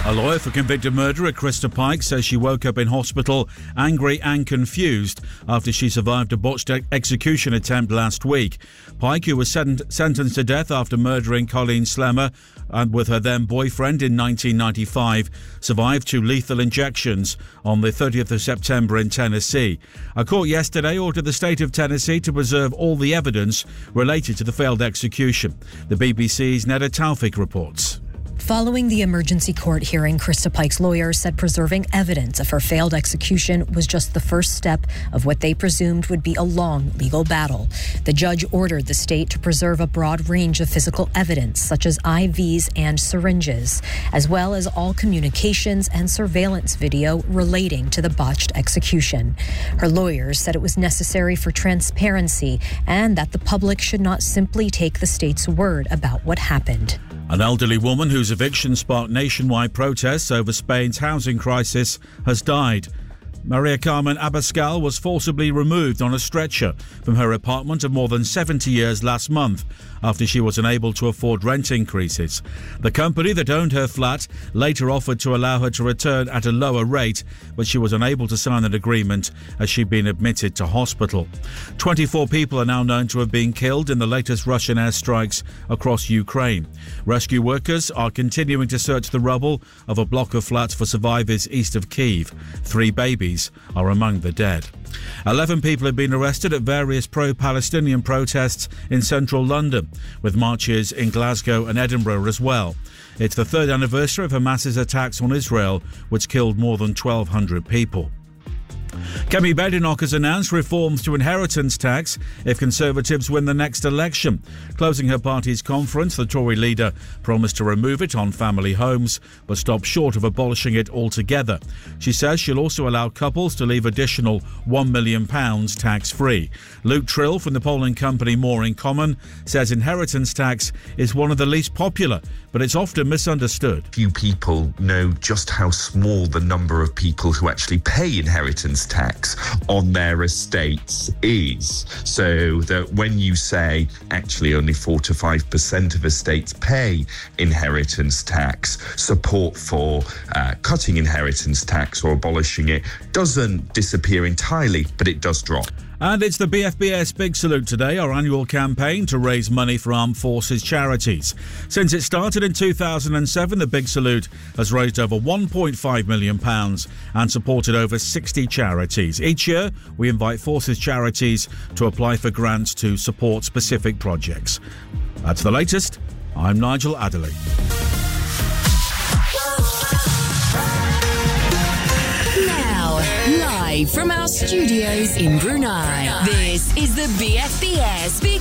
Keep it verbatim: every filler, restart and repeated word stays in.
A lawyer for convicted murderer Krista Pike says she woke up in hospital angry and confused after she survived a botched execution attempt last week. Pike, who was sent- sentenced to death after murdering Colleen Slemmer and with her then boyfriend in nineteen ninety-five, survived two lethal injections on the thirtieth of September in Tennessee. A court yesterday ordered the state of Tennessee to preserve all the evidence related to the failed execution. The B B C's Neda Taufik reports. Following the emergency court hearing, Krista Pike's lawyers said preserving evidence of her failed execution was just the first step of what they presumed would be a long legal battle. The judge ordered the state to preserve a broad range of physical evidence, such as I Vs and syringes, as well as all communications and surveillance video relating to the botched execution. Her lawyers said it was necessary for transparency and that the public should not simply take the state's word about what happened. An elderly woman whose eviction sparked nationwide protests over Spain's housing crisis has died. Maria Carmen Abascal was forcibly removed on a stretcher from her apartment of more than seventy years last month after she was unable to afford rent increases. The company that owned her flat later offered to allow her to return at a lower rate, but she was unable to sign an agreement as she'd been admitted to hospital. twenty-four people are now known to have been killed in the latest Russian airstrikes across Ukraine. Rescue workers are continuing to search the rubble of a block of flats for survivors east of Kyiv. Three babies are among the dead. Eleven people have been arrested at various pro-Palestinian protests in central London, with marches in Glasgow and Edinburgh as well. It's the third anniversary of Hamas's attacks on Israel, which killed more than twelve hundred people. Kemi Badenoch has announced reforms to inheritance tax if Conservatives win the next election. Closing her party's conference, the Tory leader promised to remove it on family homes, but stopped short of abolishing it altogether. She says she'll also allow couples to leave additional one million pounds tax-free. Luke Trill from the polling company More in Common says inheritance tax is one of the least popular, but it's often misunderstood. Few people know just how small the number of people who actually pay inheritance tax on their estates is. So that when you say actually only four to five percent of estates pay inheritance tax, support for uh, cutting inheritance tax or abolishing it doesn't disappear entirely, but it does drop. And it's the B F B S Big Salute today, our annual campaign to raise money for armed forces charities. Since it started in two thousand seven, the Big Salute has raised over one point five million pounds and supported over sixty charities. Each year, we invite forces charities to apply for grants to support specific projects. That's the latest. I'm Nigel Adderley. Live from our studios in Brunei, this is the B F B S Big